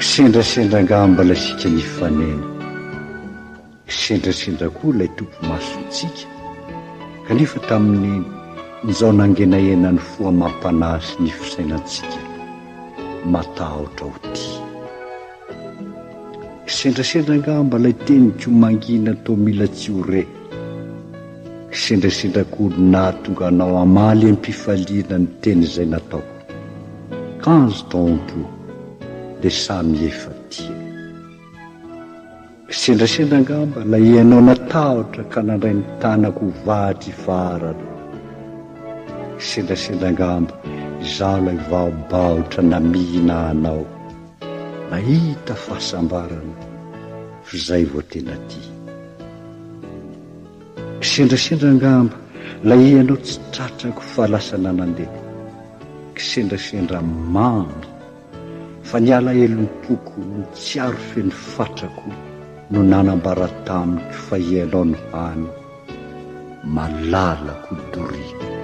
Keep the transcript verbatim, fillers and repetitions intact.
Kisendrasendra ngamba ilay sika nifanena, kisendrasendra koa ilay tompo masontsika, kanefa tamin'ny nizao nangenaenany foa mampanasy ny fisainantsika matahotra ho ty. Kisendrasendra ngamba ilay teny komangina tao mila tsy ho re, kisendrasendra koa nahatonga anao amaly am-pifaliana ny teny izay natao. Quinze tompo de samy efa tia. Kisendrasendra ngamba la ianao natahotra ka nandray ny tanako vatry farana. Kisendrasendra ngamba izaho lay vaobaotra namihina anao, nahita fahasambarana fa zay vao tena tia. Kisendrasendra ngamba la ianao tsy tratrako fa lasana nandeha. Kisendrasendra mamy fa niala elom-poko no tsy aro feny fatrako no nanambara tamiko fa ianao no hany malalako doriko.